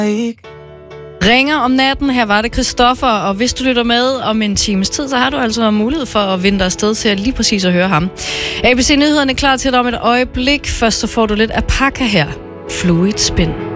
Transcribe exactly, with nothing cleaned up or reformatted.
Ringer om natten, her var det Christoffer, og hvis du lytter med om en times tid, så har du altså mulighed for at vinde dig afsted til at lige præcis at høre ham. A B C Nyhederne er klar til dig om et øjeblik. Først så får du lidt af Pakka her. Fluid Spin.